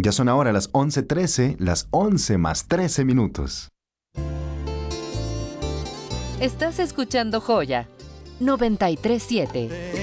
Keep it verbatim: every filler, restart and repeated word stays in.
Ya son ahora las once trece, las once más trece minutos. Estás escuchando Joya noventa y tres punto siete.